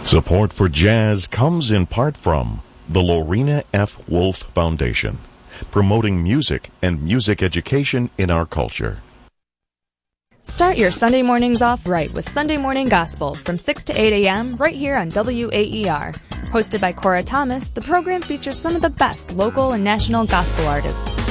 Support for jazz comes in part from the Lorena F. Wolf Foundation, promoting music and music education in our culture. Start your Sunday mornings off right with Sunday Morning Gospel from 6 to 8 a.m. right here on WAER. Hosted by Cora Thomas, the program features some of the best local and national gospel artists,